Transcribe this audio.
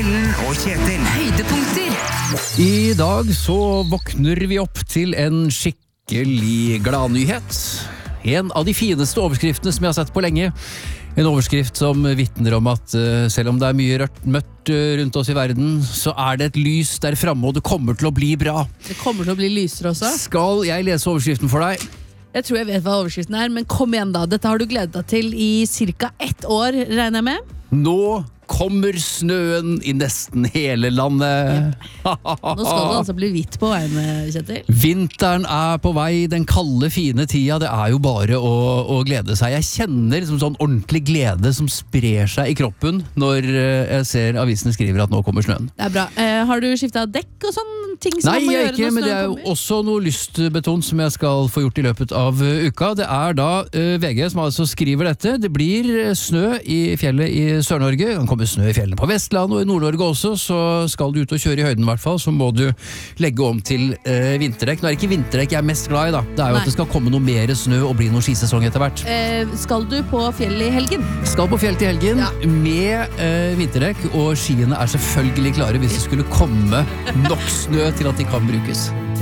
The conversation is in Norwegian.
Ellen og Kjetil. Høydepunkter. I dag så våkner vi opp til en skikkelig gladnyhet. En av de fineste overskriftene som jeg har sett på lenge. En overskrift som vitner om at selv om det er mye mørkt rundt oss i verden, så er det et lys der fremme, og det kommer til å bli bra. Det kommer til å bli lysere også. Skal jeg lese overskriften for deg? Jeg tror jeg vet hva overskriften er, men kom igjen da. Dette har du gledet deg til i cirka 1 år, regner jeg med. Nå kommer snøen i nesten hele landet. Nå skal det altså bli hvitt på veien, Kjetil. Vinteren er på vei, den kalde, fine tida. Det er jo bare å glede seg. Jeg kjenner liksom sånn ordentlig glede som sprer seg i kroppen når jeg ser avisene skriver at nå kommer snøen. Det er bra. Har du skiftet dekk og sånn ting som Nei, man må jeg gjøre ikke, når men det snøen er jo kommer? også noe lystbetont som jeg skal få gjort i løpet av uka. Det er da VG som altså skriver dette. Det blir snø i fjellet i Sør-Norge. Det kan komme snø i fjellene på Vestland og i Nord-Norge også, så skal du ut og kjøre i høyden i hvert fall, så må du legge om til vinterdekk. Nå er det ikke vinterdekk jeg er mest glad i da. Det er jo at det skal komme noe mer snø og bli noe skisesong etter hvert. Skal du på fjellet i helgen? Skal på fjell til helgen med vinterdekk, og skiene er selvfølgelig klare hvis det skulle komme nok snø til at de kan brukes.